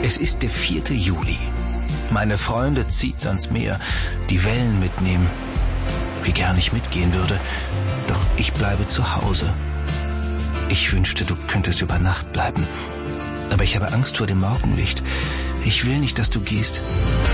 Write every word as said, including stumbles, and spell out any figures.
Es ist der vierte Juli. Meine Freunde zieht's ans Meer, die Wellen mitnehmen. Wie gern ich mitgehen würde, doch ich bleibe zu Hause. Ich wünschte, du könntest über Nacht bleiben, aber ich habe Angst vor dem Morgenlicht. Ich will nicht, dass du gehst.